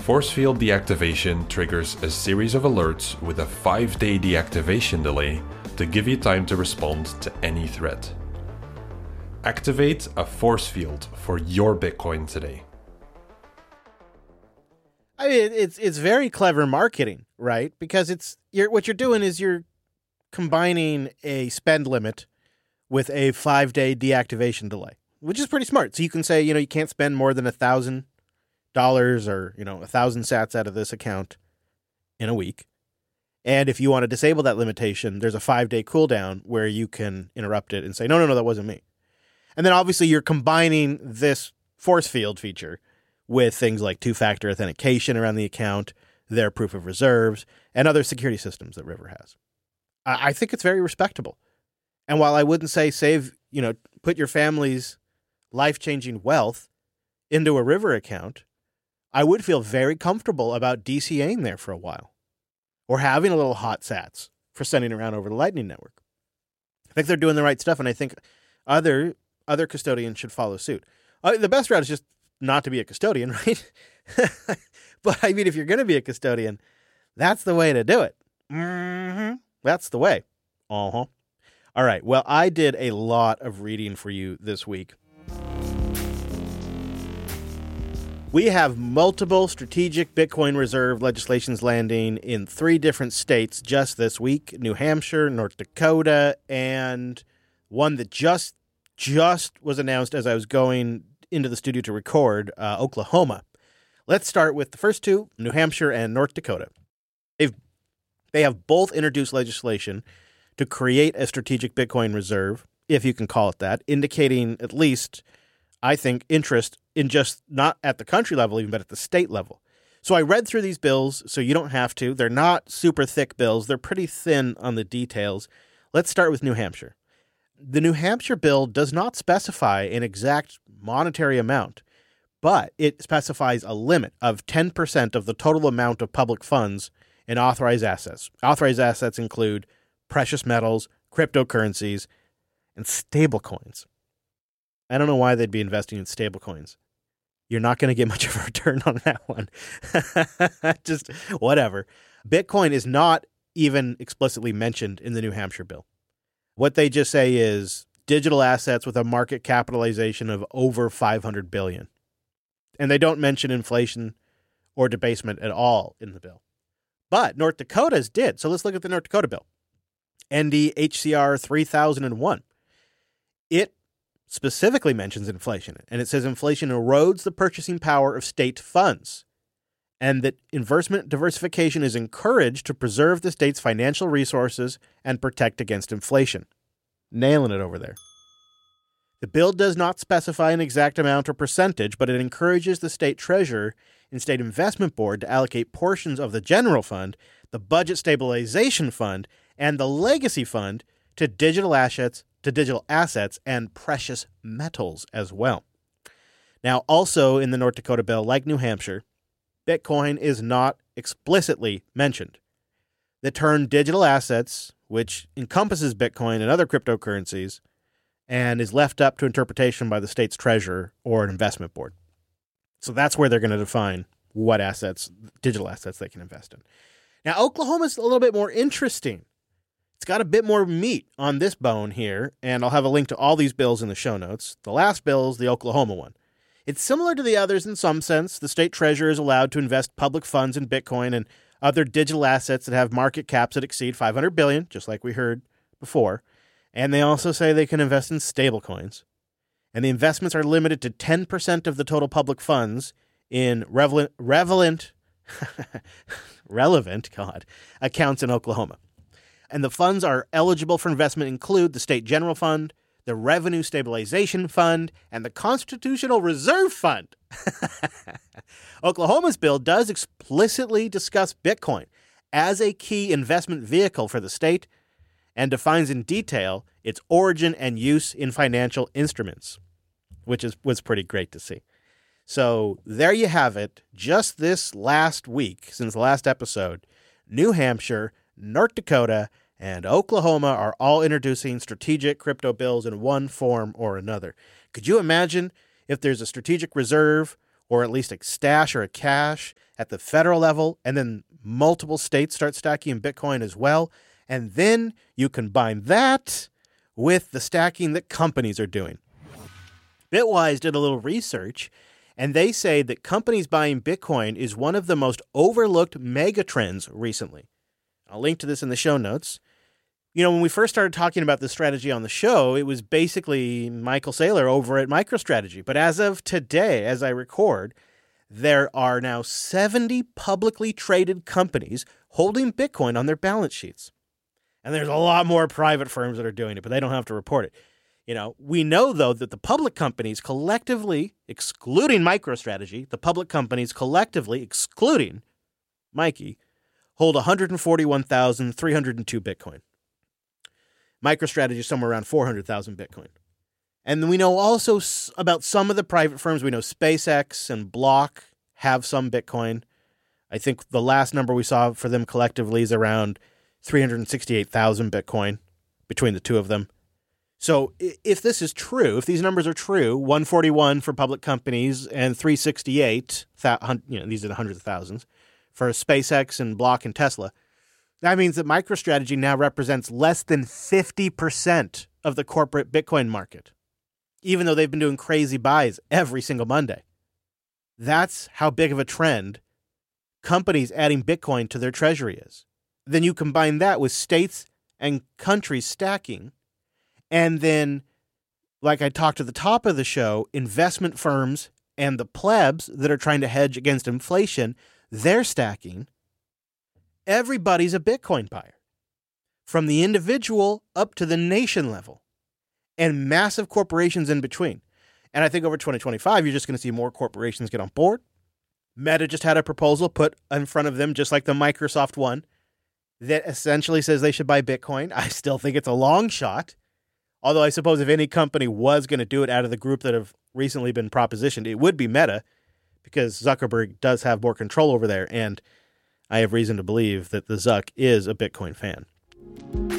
force field deactivation triggers a series of alerts with a 5-day deactivation delay to give you time to respond to any threat. Activate a force field for your Bitcoin today. I mean, it's very clever marketing, right? Because what you're doing is you're combining a spend limit with a 5-day deactivation delay, which is pretty smart. So you can say, you can't spend more than $1,000 or 1,000 sats out of this account in a week. And if you want to disable that limitation, there's a 5-day cooldown where you can interrupt it and say, no, that wasn't me. And then obviously you're combining this force field feature with things like two-factor authentication around the account, their proof of reserves, and other security systems that River has. I think it's very respectable. And while I wouldn't say put your family's life-changing wealth into a River account, I would feel very comfortable about DCAing there for a while. Or having a little hot sats for sending around over the Lightning Network. I think they're doing the right stuff, and I think other custodians should follow suit. The best route is just not to be a custodian, right? But I mean, if you're going to be a custodian, that's the way to do it. Mm-hmm. That's the way. Uh-huh. All right. Well, I did a lot of reading for you this week. We have multiple strategic Bitcoin reserve legislations landing in 3 different states just this week: New Hampshire, North Dakota, and one that just was announced as I was going into the studio to record, Oklahoma. Let's start with the first 2, New Hampshire and North Dakota. They have both introduced legislation to create a strategic Bitcoin reserve, if you can call it that, indicating at least, I think, interest in just not at the country level even, but at the state level. So I read through these bills, so you don't have to. They're not super thick bills. They're pretty thin on the details. Let's start with New Hampshire. The New Hampshire bill does not specify an exact monetary amount, but it specifies a limit of 10% of the total amount of public funds in authorized assets. Authorized assets include precious metals, cryptocurrencies, and stablecoins. I don't know why they'd be investing in stablecoins. You're not going to get much of a return on that one. Just whatever. Bitcoin is not even explicitly mentioned in the New Hampshire bill. What they just say is digital assets with a market capitalization of over $500 billion. And they don't mention inflation or debasement at all in the bill. But North Dakota's did. So let's look at the North Dakota bill. ND HCR 3001. It specifically mentions inflation, and it says inflation erodes the purchasing power of state funds, and that investment diversification is encouraged to preserve the state's financial resources and protect against inflation. Nailing it over there. The bill does not specify an exact amount or percentage, but it encourages the state treasurer and state investment board to allocate portions of the general fund, the budget stabilization fund, and the legacy fund to digital assets, and precious metals as well. Now, also in the North Dakota bill, like New Hampshire, Bitcoin is not explicitly mentioned. The term digital assets, which encompasses Bitcoin and other cryptocurrencies, and is left up to interpretation by the state's treasurer or an investment board. So that's where they're going to define what assets, digital assets, they can invest in. Now, Oklahoma's a little bit more interesting. It's got a bit more meat on this bone here, and I'll have a link to all these bills in the show notes. The last bill is the Oklahoma one. It's similar to the others in some sense. The state treasurer is allowed to invest public funds in Bitcoin and other digital assets that have market caps that exceed $500 billion, just like we heard before. And they also say they can invest in stablecoins. And the investments are limited to 10% of the total public funds in relevant accounts in Oklahoma. And the funds are eligible for investment include the State General Fund, the Revenue Stabilization Fund, and the Constitutional Reserve Fund. Oklahoma's bill does explicitly discuss Bitcoin as a key investment vehicle for the state and defines in detail its origin and use in financial instruments, which was pretty great to see. So there you have it. Just this last week, since the last episode, New Hampshire, North Dakota, and Oklahoma are all introducing strategic crypto bills in one form or another. Could you imagine if there's a strategic reserve or at least a stash or a cache at the federal level, and then multiple states start stacking in Bitcoin as well. And then you combine that with the stacking that companies are doing. Bitwise did a little research, and they say that companies buying Bitcoin is one of the most overlooked megatrends recently. I'll link to this in the show notes. You know, when we first started talking about this strategy on the show, it was basically Michael Saylor over at MicroStrategy. But as of today, as I record, there are now 70 publicly traded companies holding Bitcoin on their balance sheets. And there's a lot more private firms that are doing it, but they don't have to report it. You know, we know, though, that the public companies collectively, excluding MicroStrategy, the public companies collectively, excluding Mikey, hold 141,302 Bitcoin. MicroStrategy is somewhere around 400,000 Bitcoin. And we know also about some of the private firms. We know SpaceX and Block have some Bitcoin. I think the last number we saw for them collectively is around 368,000 Bitcoin between the two of them. So if this is true, if these numbers are true, 141 for public companies and 368, these are the hundreds of thousands, for SpaceX and Block and Tesla, that means that MicroStrategy now represents less than 50% of the corporate Bitcoin market, even though they've been doing crazy buys every single Monday. That's how big of a trend companies adding Bitcoin to their treasury is. Then you combine that with states and countries stacking, and then, like I talked at the top of the show, investment firms and the plebs that are trying to hedge against inflation, they're stacking. Everybody's a Bitcoin buyer, from the individual up to the nation level, and massive corporations in between. And I think over 2025, you're just going to see more corporations get on board. Meta just had a proposal put in front of them, just like the Microsoft one, that essentially says they should buy Bitcoin. I still think it's a long shot. Although I suppose if any company was going to do it out of the group that have recently been propositioned, it would be Meta, because Zuckerberg does have more control over there. And I have reason to believe that the Zuck is a Bitcoin fan.